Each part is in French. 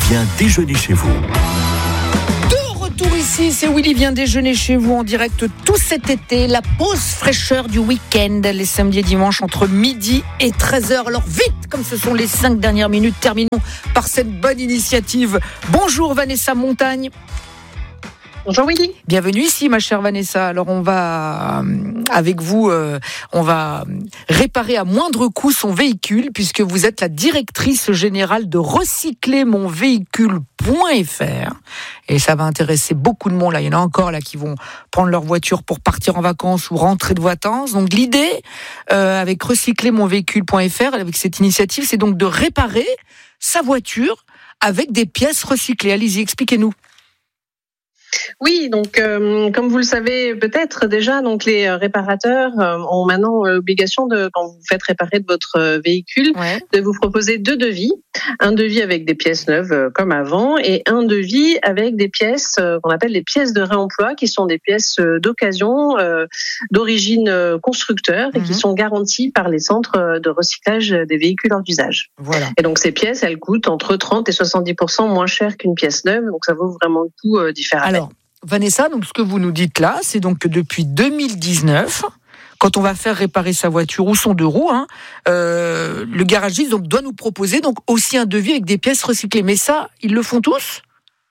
vient déjeuner chez vous. Retour ici, c'est Willy vient déjeuner chez vous en direct tout cet été. La pause fraîcheur du week-end, les samedis et dimanches entre midi et 13h. Alors vite, comme ce sont les 5 dernières minutes, terminons par cette bonne initiative. Bonjour Vanessa Montagne. Bonjour Willy. Bienvenue ici ma chère Vanessa. Alors on va avec vous, on va réparer à moindre coût son véhicule puisque vous êtes la directrice générale de recyclermonvéhicule.fr et ça va intéresser beaucoup de monde là. Il y en a encore là qui vont prendre leur voiture pour partir en vacances ou rentrer de vacances. Donc l'idée avec recyclermonvéhicule.fr, avec cette initiative, c'est donc de réparer sa voiture avec des pièces recyclées. Allez-y, expliquez-nous. Oui, donc comme vous le savez peut-être déjà, donc les réparateurs ont maintenant l'obligation de, quand vous faites réparer de votre véhicule, de vous proposer 2 devis. Un devis avec des pièces neuves comme avant et un devis avec des pièces qu'on appelle les pièces de réemploi, qui sont des pièces d'occasion d'origine constructeur et qui sont garanties par les centres de recyclage des véhicules hors d'usage. Voilà. Et donc ces pièces, elles coûtent entre 30 et 70% moins cher qu'une pièce neuve, donc ça vaut vraiment le coup d'y faire appel. Alors, Vanessa, donc ce que vous nous dites là, c'est donc que depuis 2019, quand on va faire réparer sa voiture ou son 2 roues, le garagiste donc doit nous proposer donc aussi un devis avec des pièces recyclées. Mais ça, ils le font tous ?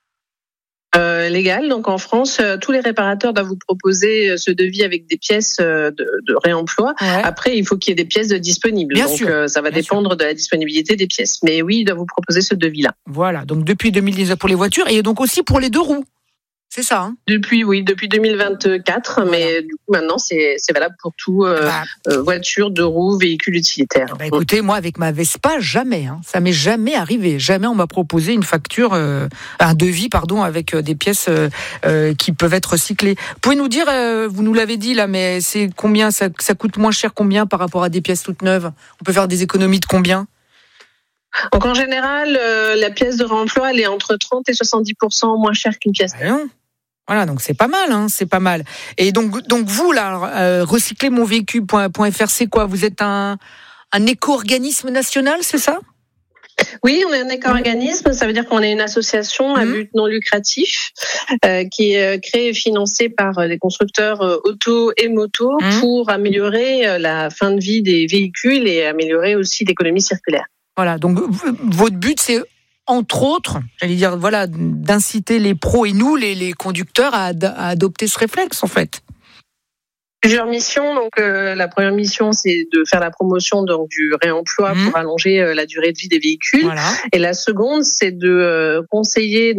Légal. Donc en France, tous les réparateurs doivent vous proposer ce devis avec des pièces de réemploi. Ouais. Après, il faut qu'il y ait des pièces disponibles. Bien sûr. Ça va dépendre de la disponibilité des pièces. Mais oui, ils doivent vous proposer ce devis-là. Voilà. Donc depuis 2019 pour les voitures et donc aussi pour les 2 roues. C'est ça, hein ? Depuis 2024, voilà. Mais du coup maintenant c'est valable pour tout voiture, 2 roues, véhicule utilitaire. Écoutez, moi avec ma Vespa, jamais, ça m'est jamais arrivé. Jamais on m'a proposé une facture, un devis, avec des pièces qui peuvent être recyclées. Vous pouvez nous dire, vous nous l'avez dit là, mais c'est combien ça coûte moins cher combien par rapport à des pièces toutes neuves ? On peut faire des économies de combien ? Donc en général, la pièce de réemploi, elle est entre 30 et 70% moins chère qu'une pièce neuve. Voilà, donc c'est pas mal, c'est pas mal. Et donc vous là, recyclermonvéhicule.fr, c'est quoi ? Vous êtes un éco-organisme national, c'est ça ? Oui, on est un éco-organisme, ça veut dire qu'on est une association à but non lucratif qui est créée et financée par les constructeurs auto et moto pour améliorer la fin de vie des véhicules et améliorer aussi l'économie circulaire. Voilà, donc votre but c'est entre autres, d'inciter les pros et nous, les conducteurs, à adopter ce réflexe, en fait. Plusieurs missions. Donc la première mission, c'est de faire la promotion du réemploi pour allonger la durée de vie des véhicules. Voilà. Et la seconde, c'est de conseiller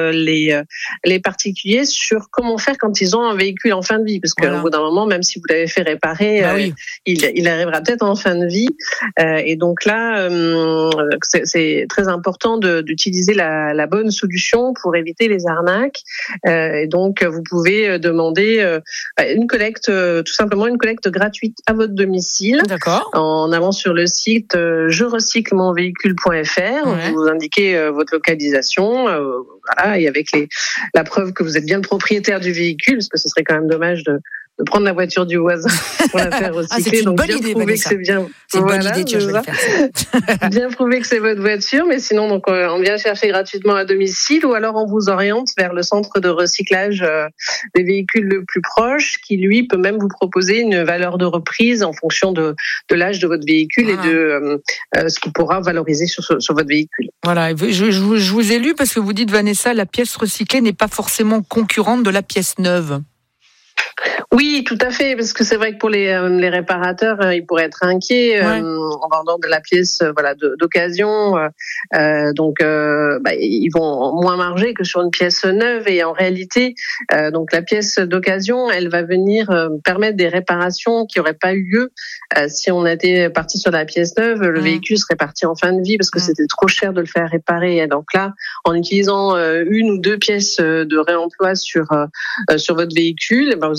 les particuliers sur comment faire quand ils ont un véhicule en fin de vie, parce qu'au bout d'un moment, même si vous l'avez fait réparer, il arrivera peut-être en fin de vie. Et donc là, c'est très important d'utiliser la bonne solution pour éviter les arnaques. Et donc vous pouvez demander une collecte. Tout simplement une collecte gratuite à votre domicile. D'accord. En allant sur le site je-recycle-mon-véhicule.fr, vous indiquez votre localisation, et avec la preuve que vous êtes bien le propriétaire du véhicule, parce que ce serait quand même dommage de prendre la voiture du voisin pour la faire recycler. C'est une bonne idée, Vanessa. C'est une bonne idée, je vais le faire. Bien prouver que c'est votre voiture, mais sinon, donc, on vient chercher gratuitement à domicile, ou alors on vous oriente vers le centre de recyclage des véhicules le plus proche, qui lui peut même vous proposer une valeur de reprise en fonction de l'âge de votre véhicule et de ce qu'il pourra valoriser sur votre véhicule. Voilà, je vous ai lu parce que vous dites, Vanessa, la pièce recyclée n'est pas forcément concurrente de la pièce neuve. Oui, tout à fait, parce que c'est vrai que pour les réparateurs, ils pourraient être inquiets en vendant de la pièce d'occasion. Donc, ils vont moins marger que sur une pièce neuve. Et en réalité, donc la pièce d'occasion, elle va venir permettre des réparations qui n'auraient pas eu lieu si on était parti sur la pièce neuve. Le véhicule serait parti en fin de vie parce que c'était trop cher de le faire réparer. Et donc là, en utilisant une ou deux pièces de réemploi sur votre véhicule, vous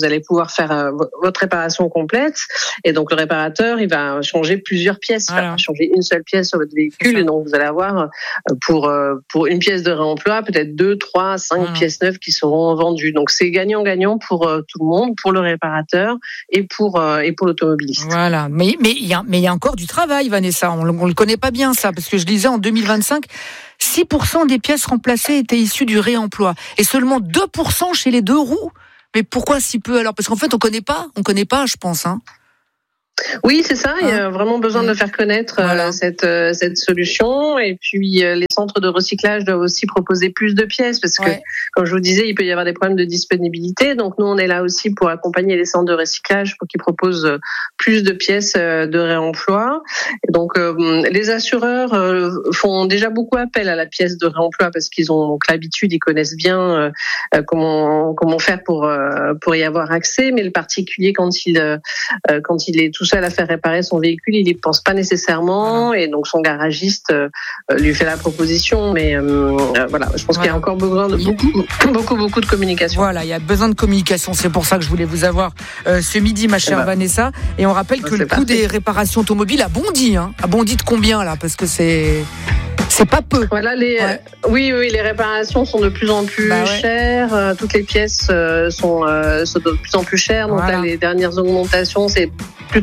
allez pouvoir faire votre réparation complète. Et donc, le réparateur, il va changer plusieurs pièces. Il va changer une seule pièce sur votre véhicule. Et donc, vous allez avoir pour une pièce de réemploi, peut-être 2, 3, 5 pièces neuves qui seront vendues. Donc, c'est gagnant-gagnant pour tout le monde, pour le réparateur et pour l'automobiliste. Voilà. Mais il y a encore du travail, Vanessa. On le connaît pas bien, ça, parce que je lisais en 2025, 6% des pièces remplacées étaient issues du réemploi. Et seulement 2% chez les 2 roues. Mais pourquoi si peu alors ? Parce qu'en fait, on connaît pas, je pense, hein. Oui, c'est ça. Il y a vraiment besoin de faire connaître cette solution. Et puis, les centres de recyclage doivent aussi proposer plus de pièces parce que, comme je vous disais, il peut y avoir des problèmes de disponibilité. Donc, nous, on est là aussi pour accompagner les centres de recyclage pour qu'ils proposent plus de pièces de réemploi. Et donc, les assureurs font déjà beaucoup appel à la pièce de réemploi parce qu'ils ont donc l'habitude, ils connaissent bien comment faire pour y avoir accès. Mais le particulier, quand il est tout seul à faire réparer son véhicule, il n'y pense pas nécessairement et donc son garagiste lui fait la proposition. Mais voilà, je pense qu'il y a encore besoin de beaucoup de communication. Voilà, il y a besoin de communication. C'est pour ça que je voulais vous avoir ce midi, ma chère Vanessa. Et on rappelle que le coût des réparations automobiles a bondi. A bondi de combien là ? Parce que c'est pas peu. Voilà, oui, les réparations sont de plus en plus chères. Toutes les pièces sont de plus en plus chères. Donc là, les dernières augmentations, c'est plus de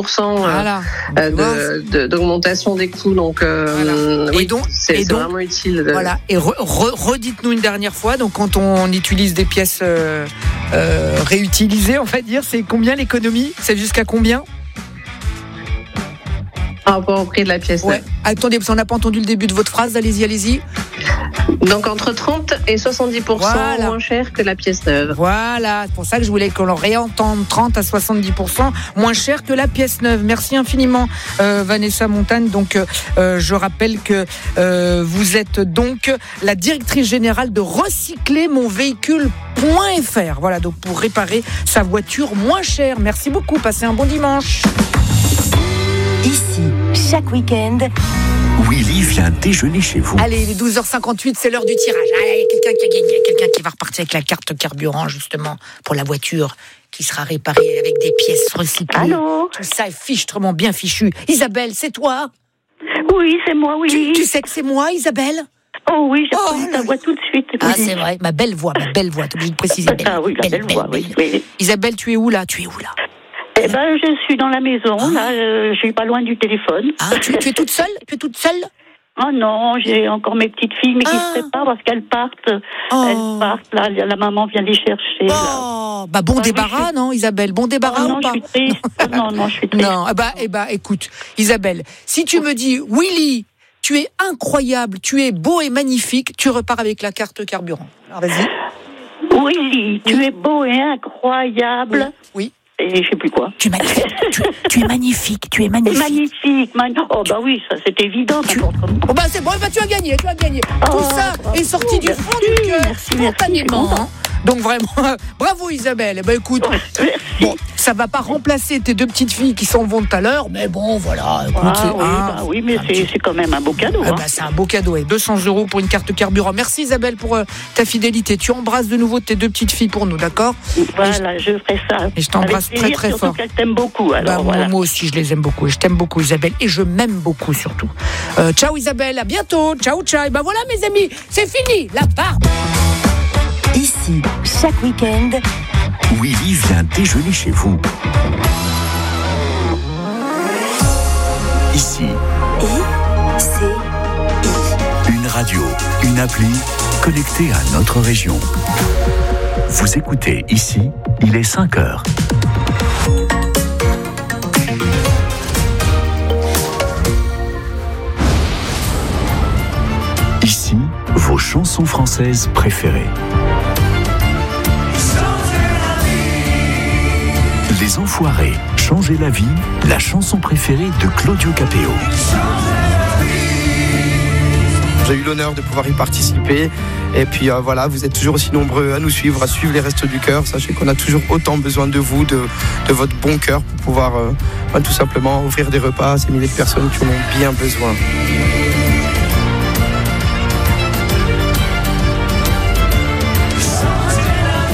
30% d'augmentation des coûts. Donc, c'est vraiment utile. Voilà. Et redites-nous une dernière fois. Donc, quand on utilise des pièces réutilisées, on va dire, c'est combien l'économie ? C'est jusqu'à combien ? Par rapport au prix de la pièce neuve. Attendez, parce qu'on n'a pas entendu le début de votre phrase. Allez-y. Donc entre 30 et 70% moins cher que la pièce neuve. Voilà, c'est pour ça que je voulais qu'on le réentende, 30 à 70% moins cher que la pièce neuve. Merci infiniment Vanessa Montagne. Donc je rappelle que vous êtes donc la directrice générale de recyclermonvéhicule.fr. Voilà, donc pour réparer sa voiture moins chère. Merci beaucoup, passez un bon dimanche. Ici, chaque week-end, Willy vient déjeuner chez vous. Allez, il est 12h58, c'est l'heure du tirage. Allez, il y a quelqu'un qui a gagné, quelqu'un qui va repartir avec la carte carburant, justement, pour la voiture qui sera réparée avec des pièces recyclées. Allô ? Tout ça est fichtrement bien fichu. Isabelle, c'est toi ? Oui, c'est moi, oui. Tu sais que c'est moi, Isabelle ? Oh oui, j'ai reconnu ta voix tout de suite. Ah, c'est vrai, ma belle voix, t'es obligée de préciser. Ah oui, la belle voix, oui. Isabelle, tu es où là ? Eh ben, je suis dans la maison, là, je suis pas loin du téléphone. Ah, tu es toute seule ? Oh non, j'ai encore mes petites filles, mais qui se préparent parce qu'elles partent. Elles partent, là, la maman vient les chercher. Là. Bah bon débarras, non, Isabelle ? Bon débarras ou pas ? Je suis triste. Non, je suis triste. Non, écoute, Isabelle, si tu me dis, Willy, tu es incroyable, tu es beau et magnifique, tu repars avec la carte carburant. Alors, vas-y. Willy, tu es beau et incroyable. Oui. Et je sais plus quoi. Tu es magnifique. Tu es magnifique. Oh bah oui, ça c'est évident. Oh bah c'est bon, tu as gagné. Tout ça est sorti du fond du cœur, spontanément. Donc vraiment, bravo Isabelle. Écoute, bon, ça va pas remplacer tes 2 petites filles qui s'en vont tout à l'heure, mais bon, voilà. Écoute, oui, mais c'est quand même un beau cadeau. C'est un beau cadeau, 200 € pour une carte carburant. Merci Isabelle pour ta fidélité. Tu embrasses de nouveau tes 2 petites filles pour nous, d'accord ? Voilà, je ferai ça. Et je t'embrasse très très fort. Surtout qu'elles t'aiment beaucoup. Alors, moi aussi, je les aime beaucoup. Et je t'aime beaucoup Isabelle. Et je m'aime beaucoup surtout. Ciao Isabelle, à bientôt. Ciao. Et voilà mes amis, c'est fini, la barbe. Ici, chaque week-end, Willy vient déjeuner chez vous. Ici. Une radio, une appli connectée à notre région. Vous écoutez Ici, il est 5h. Ici, vos chansons françaises préférées. Les Enfoirés, Changer la vie, la chanson préférée de Claudio Capéo. J'ai eu l'honneur de pouvoir y participer. Et puis voilà, vous êtes toujours aussi nombreux à nous suivre, à suivre les Restos du Cœur. Sachez qu'on a toujours autant besoin de vous, de votre bon cœur pour pouvoir tout simplement offrir des repas à ces milliers de personnes qui en ont bien besoin.